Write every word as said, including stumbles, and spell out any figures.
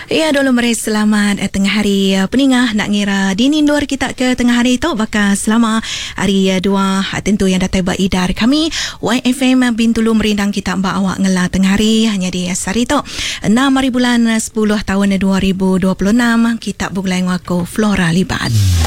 Ya, dulu mereka selamat eh, tengah hari uh, peningah nak ngira dinindur kita ke tengah hari itu bakal selama hari uh, dua uh, tentu yang datang beridar kami Y F M Bintulu merindang kita mbak awak ngela tengah hari hanya di hari itu enam hari bulan sepuluh tahun dua ribu dua puluh enam kita bulan wako Flora Libat.